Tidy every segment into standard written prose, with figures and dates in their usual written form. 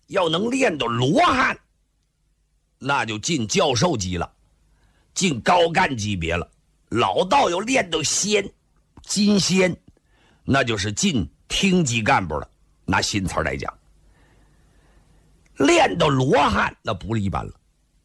要能练到罗汉，那就进教授级了，进高干级别了。老道要练到仙、金仙，那就是进厅级干部了。拿新词来讲，练到罗汉那不是一般了。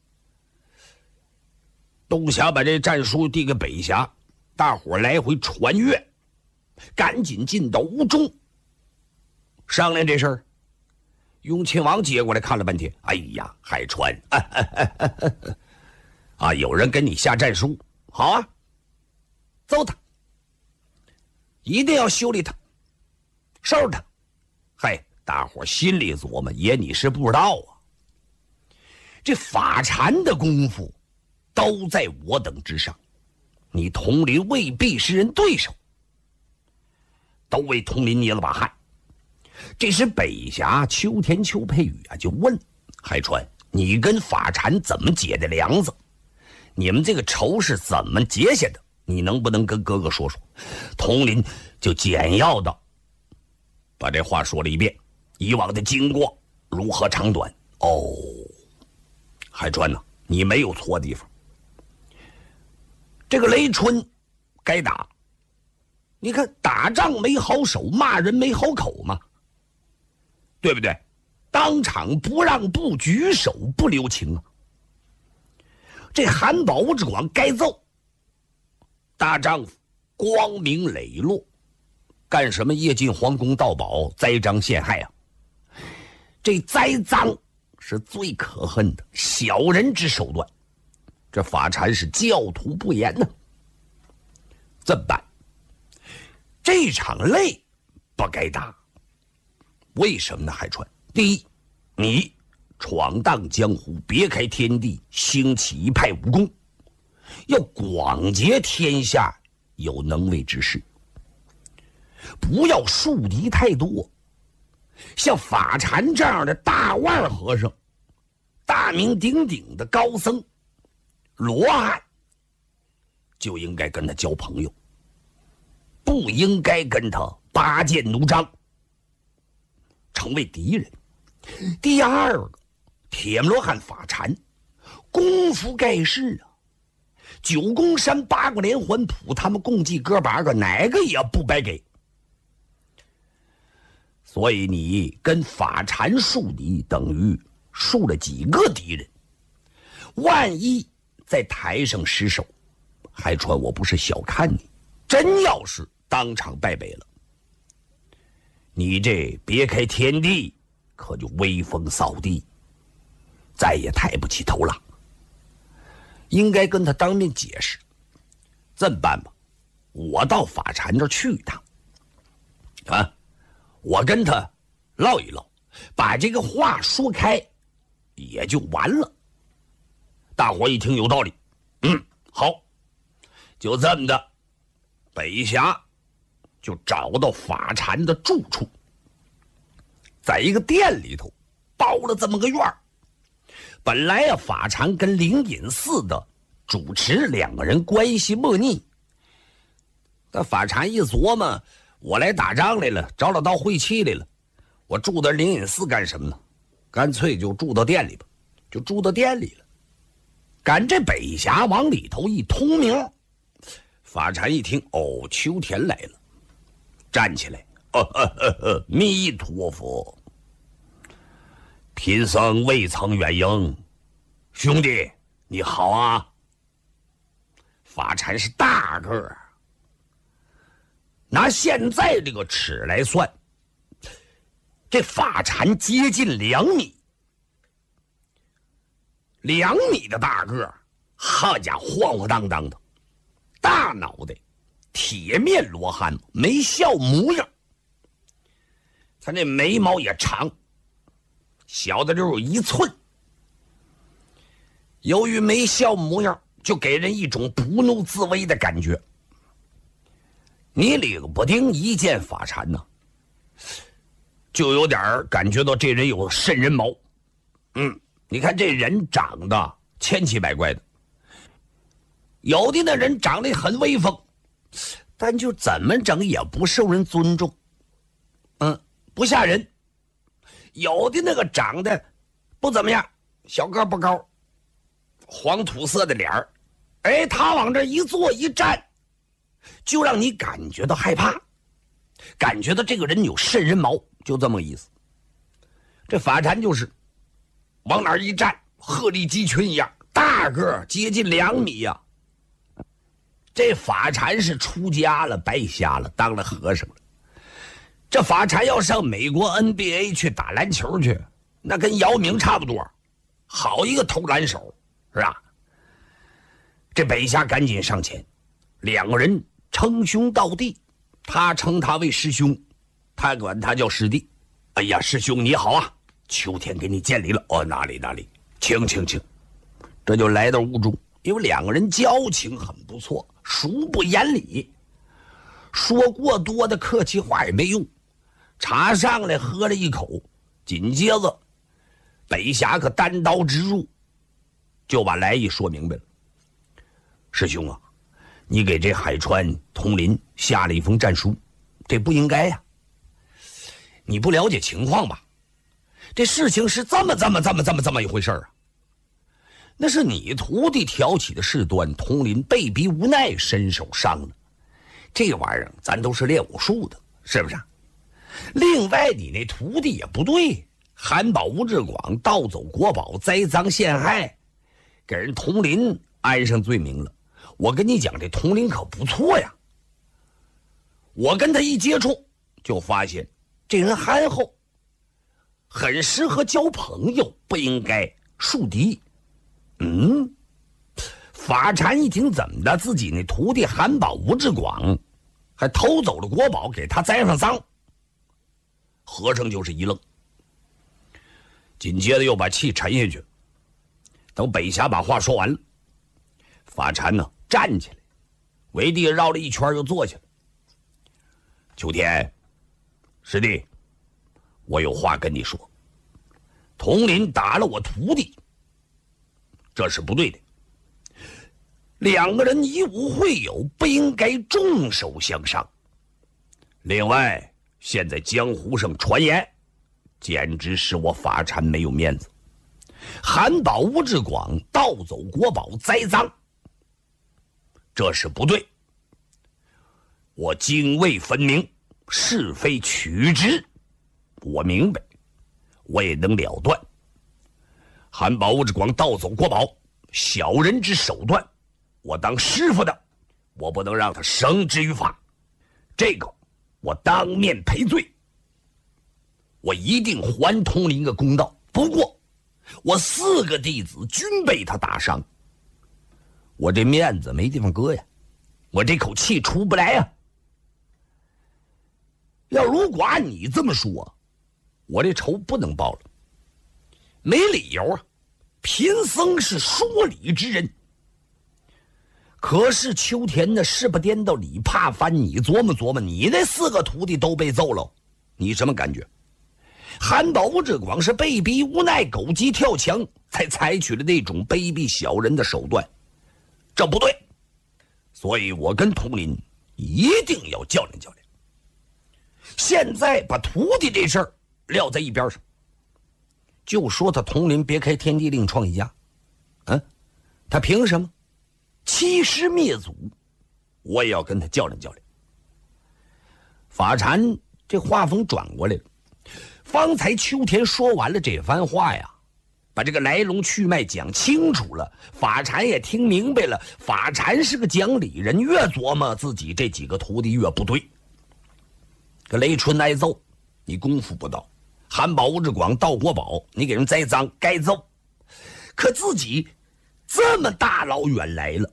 东峡把这战书递给北峡，大伙来回传阅，赶紧进到屋中商量这事儿。雍亲王接过来看了半天，哎呀，海川，啊，有人跟你下战书，好啊，揍他，一定要修理他，收拾他。嗨，大伙心里琢磨，爷你是不知道啊，这法禅的功夫都在我等之上，你统领未必是人对手。都为统领捏了把汗。这时北峡秋田邱佩宇啊就问海川，你跟法禅怎么结的梁子？你们这个仇是怎么结下的？你能不能跟哥哥说说？统领就简要的把这话说了一遍，以往的经过如何长短。哦，海川呐，你没有错地方。这个雷春该打，你看打仗没好手，骂人没好口嘛，对不对？当场不让步，举手不留情啊。这韩宝之广该揍，大丈夫光明磊落，干什么夜进皇宫盗宝，栽赃陷害啊？这栽赃是最可恨的小人之手段，这法禅是教徒不严呢。怎么办？这场擂不该打。为什么呢？海川，第一，你闯荡江湖，别开天地，兴起一派武功，要广结天下有能为之士，不要树敌太多。像法禅这样的大腕和尚，大名鼎鼎的高僧罗汉，就应该跟他交朋友，不应该跟他拔剑奴张，成为敌人。第二个，铁罗汉法禅功夫盖世啊，九宫山八卦连环谱他们共计哥8个，哪个也不白给。所以你跟法禅树敌，等于树了几个敌人。万一在台上失手，海川，我不是小看你，真要是当场败北了，你这别开天地可就威风扫地，再也抬不起头了。应该跟他当面解释。这么办吧，我到法禅这儿去一趟啊，我跟他唠一唠，把这个话说开，也就完了。大伙一听有道理，好，就这么的，北峡就找到法禅的住处，在一个店里头包了这么个院儿。本来啊，法禅跟灵隐寺的主持两个人关系莫逆，但法禅一琢磨，我来打仗来了，找老道会气来了，我住到灵隐寺干什么呢？干脆就住到店里吧，就住到店里了。赶这北峡往里头一通名，法禅一听，哦，秋田来了，站起来，弥陀佛，贫僧未曾远迎，兄弟你好啊。法禅是大个儿，拿现在这个尺来算，这法禅接近2米，2米的大个儿，好家伙，晃晃荡荡的，大脑袋，铁面罗汉，没笑模样。他那眉毛也长，小的就有1寸。由于没笑模样，就给人一种不怒自威的感觉。你领不丁一见法禅呢，就有点感觉到这人有瘆人毛。你看这人长得千奇百怪的，有的那人长得很威风，但就怎么整也不受人尊重，不吓人。 有的那个长得不怎么样，小个不高，黄土色的脸儿，哎，他往这一坐一站，就让你感觉到害怕，感觉到这个人有瘆人毛，就这么个意思。这法禅就是往哪儿一站，鹤立鸡群一样，大个接近2米呀。这法禅是出家了，白瞎了，当了和尚了。这法禅要上美国 NBA 去打篮球去，那跟姚明差不多，好一个投篮手，是吧？这北侠赶紧上前，2个人称兄道弟，他称他为师兄，他管他叫师弟。哎呀，师兄你好啊，秋天给你见礼了。哦，哪里，请。这就来到屋中，因为2个人交情很不错，熟不言礼，说过多的客气话也没用。茶上来喝了一口，紧接着北侠可单刀直入，就把来意说明白了。师兄啊，你给这海川统领下了一封战书，这不应该呀。你不了解情况吧？这事情是这么一回事啊。那是你徒弟挑起的事端，统领被逼无奈伸手伤了。这玩意儿咱都是练武术的，是不是？另外你那徒弟也不对，韩宝吴志广盗走国宝，栽赃陷害，给人统领安上罪名了。我跟你讲，这统领可不错呀。我跟他一接触就发现这人憨厚，很适合交朋友，不应该树敌。法禅一听，怎么的，自己那徒弟韩宝吴志广还偷走了国宝，给他栽上赃。和尚就是一愣，紧接着又把气沉下去。等北侠把话说完了，法禅呢站起来，围地绕了一圈又坐下了。秋天，师弟，我有话跟你说。统领打了我徒弟，这是不对的。2个人以武会友，不应该重手相伤。另外，现在江湖上传言，简直使我法禅没有面子。韩宝吴志广盗走国宝，栽赃，这是不对。我泾渭分明，是非曲直，我明白，我也能了断。韩宝吴志广盗走国宝，小人之手段，我当师傅的，我不能让他绳之于法，这个我当面赔罪，我一定还统领个公道。不过我4个弟子均被他打伤，我这面子没地方搁呀，我这口气出不来呀。要如果按你这么说，我这仇不能报了，没理由啊。贫僧是说理之人，可是秋田的事不颠倒理怕翻，你琢磨琢磨，你那4个徒弟都被揍了，你什么感觉？韩宝吴志广是被逼无奈，狗急跳墙，才采取了那种卑鄙小人的手段，这不对。所以我跟统领一定要较量较量。现在把徒弟这事儿撂在一边上，就说他统领别开天地另创一家，他凭什么欺师灭祖？我也要跟他较量较量。法禅这话锋转过来了，方才秋田说完了这番话呀，把这个来龙去脉讲清楚了，法禅也听明白了。法禅是个讲理人，越琢磨自己这几个徒弟越不对。这雷春挨揍，你功夫不到；韩宝吴志广盗国宝，你给人栽赃，该揍。可自己这么大老远来了，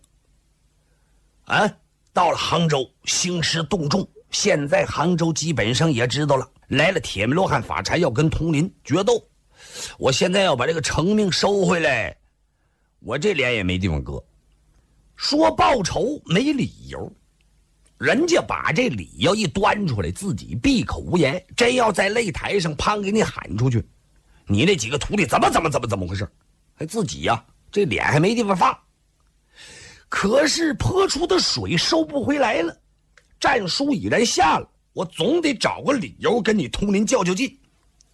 到了杭州兴师动众，现在杭州基本上也知道了，来了铁面罗汉法禅要跟统领决斗，我现在要把这个成命收回来，我这脸也没地方搁。说报仇没理由，人家把这理要一端出来，自己闭口无言。真要在擂台上胖给你喊出去，你那几个徒弟怎么回事？还自己呀，这脸还没地方放。可是泼出的水收不回来了，战书已然下了，我总得找个理由跟你统领较劲。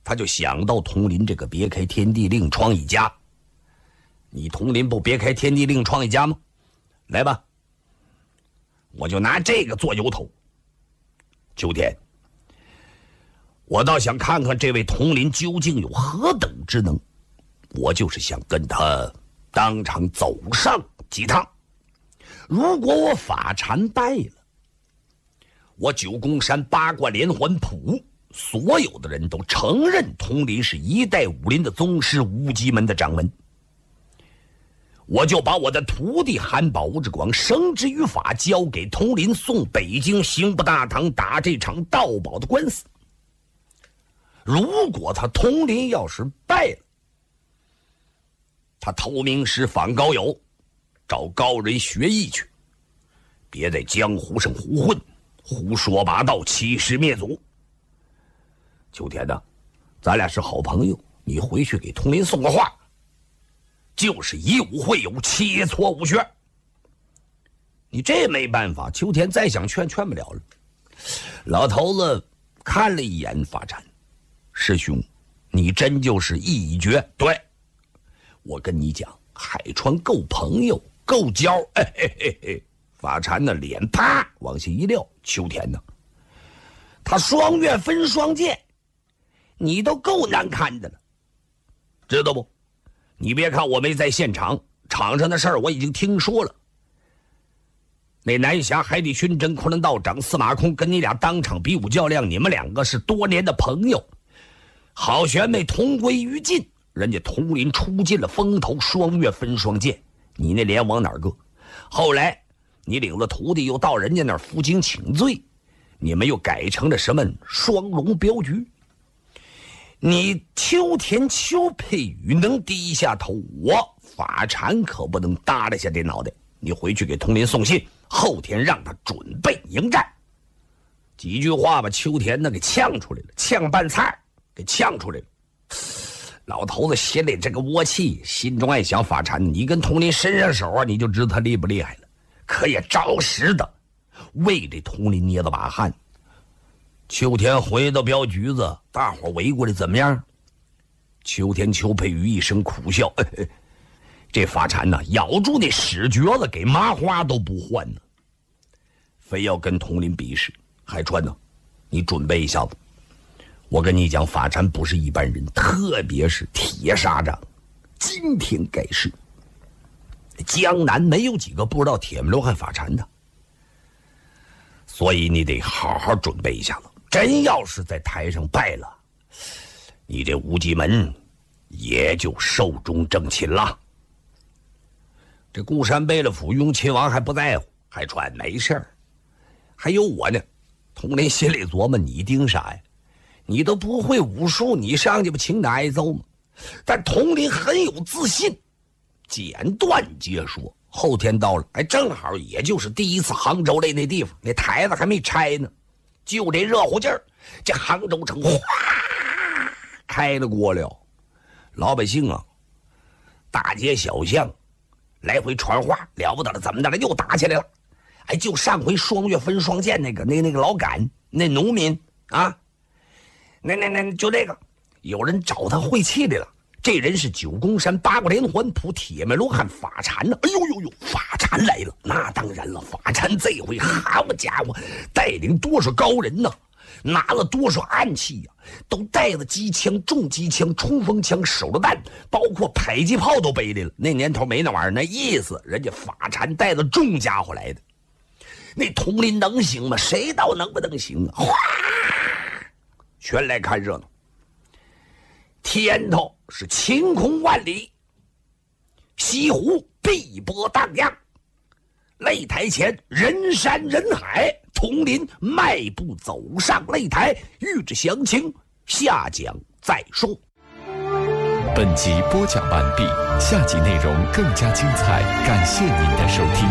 他就想到佟林这个别开天地另创一家。你佟林不别开天地另创一家吗？来吧，我就拿这个做由头。秋天，我倒想看看这位佟林究竟有何等之能，我就是想跟他当场走上几趟。如果我法禅败了，我九宫山八卦连环谱所有的人都承认佟林是一代武林的宗师，无极门的掌门，我就把我的徒弟韩宝之广绳之于法交给佟林，送北京刑部大堂打这场盗宝的官司。如果他佟林要是败了，他投名师访高友，找高人学艺去，别在江湖上胡混，胡说八道，欺师灭祖。秋天呢，咱俩是好朋友，你回去给佟林送个话，就是一无会有，切磋无学。你这没办法，秋天再想劝劝不了了。老头子看了一眼法禅，师兄，你真就是一绝。对，我跟你讲，海川够朋友，够交。法禅的脸啪往下一撂。秋天呢，他双月分双剑，你都够难看的了，知道不？你别看我没在现场，场上的事儿我已经听说了。那南峡海底巡侦昆仑道长司马空跟你俩当场比武较量，你们两个是多年的朋友，好悬妹同归于尽。人家佟林出尽了风头，双月分双剑，你那脸往哪儿搁？后来你领了徒弟，又到人家那儿负荆请罪，你们又改成了什么双龙镖局。你秋田邱佩宇能低下头，我法禅可不能耷拉下这脑袋。你回去给佟林送信，后天让他准备迎战。几句话把秋田那给呛出来了，呛拌菜给呛出来了。老头子心里这个窝气，心中爱想法禅，你跟佟林伸上手啊，你就知道他厉不厉害了。可也着实的为这佟林捏了把汗。秋天回到镖局子，大伙围过来怎么样？秋天邱佩瑜一声苦笑，这法禅呢，咬住那屎橛子，给麻花都不换呢，非要跟佟林比试。海川呢，你准备一下子。我跟你讲，法禅不是一般人，特别是铁砂掌，惊天盖世。江南没有几个不知道铁面流汗法禅的，所以你得好好准备一下子。真要是在台上败了，你这无极门也就寿终正寝了。这固山贝勒府雍亲王还不在乎，海川没事儿，还有我呢。佟林心里琢磨，你盯啥呀？你都不会武术，你上去不请打挨揍吗？但佟林很有自信，简短截说。后天到了，正好也就是第一次杭州来那地方，那台子还没拆呢，就这热乎劲儿，这杭州城哗开了锅了。老百姓啊，大街小巷来回传话，了不得了，怎么的了？又打起来了。就上回双月分双剑那个老杆，那农民啊，那就这个，有人找他会气来了。这人是九宫山八卦连环谱铁面罗汉法禅呢。哎呦，法禅来了！那当然了，法禅这回好家伙，带领多少高人呢？拿了多少暗器呀？都带了机枪、重机枪、冲锋枪、手榴弹，包括迫击炮都背来了。那年头没那玩意儿，那意思人家法禅带了重家伙来的。那佟林能行吗？谁倒能不能行啊？哗，全来看热闹。天头是晴空万里，西湖碧波荡漾，擂台前人山人海，佟林迈步走上擂台。欲知详情，下讲再说。 本集播讲完毕，下集内容更加精彩，感谢您的收听。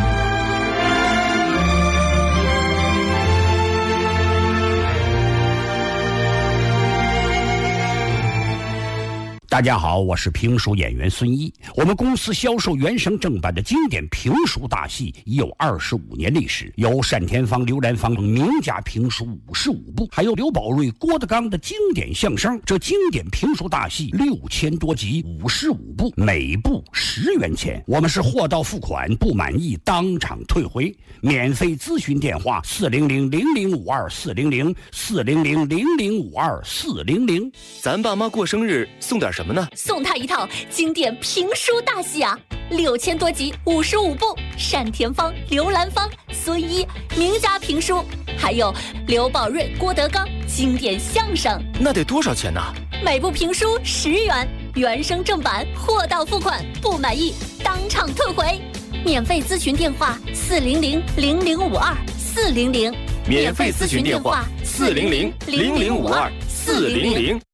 大家好，我是评书演员孙一。我们公司销售原声正版的经典评书大戏已有25年历史，有单田芳、刘兰芳名家评书55部，还有刘宝瑞、郭德纲的经典相声。这经典评书大戏6000多集，55部，每部10元钱。我们是货到付款，不满意当场退回。免费咨询电话400-0052-400，400-0052-400。 咱爸妈过生日送点什么呢？ 送他一套经典评书大戏啊，6000多集，55部，单田芳、刘兰芳、孙一名家评书，还有刘宝瑞、郭德纲经典相声。 那得多少钱呢？ 每部评书10元，原声正版，货到付款，不满意当场退回。免费咨询电话400-0052-400， 免费咨询电话400-0052-400。